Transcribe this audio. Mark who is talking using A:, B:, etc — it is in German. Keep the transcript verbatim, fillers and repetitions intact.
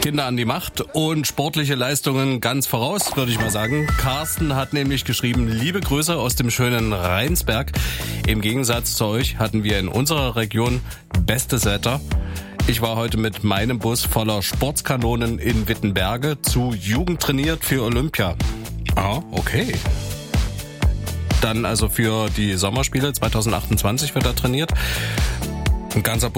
A: Kinder an die Macht und sportliche Leistungen ganz voraus, würde ich mal sagen. Carsten hat nämlich geschrieben, liebe Grüße aus dem schönen Rheinsberg. Im Gegensatz zu euch hatten wir in unserer Region bestes Wetter. Ich war heute mit meinem Bus voller Sportskanonen in Wittenberge zu Jugend trainiert für Olympia. Ah, okay. Dann also für die Sommerspiele zwanzig achtundzwanzig wird er trainiert. Ein ganzer